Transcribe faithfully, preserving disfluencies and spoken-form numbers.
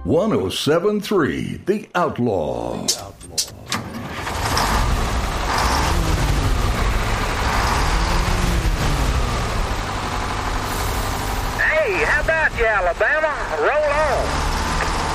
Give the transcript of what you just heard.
one oh seven point three The Outlaw. The Outlaw. Hey, how about you, Alabama? Roll on.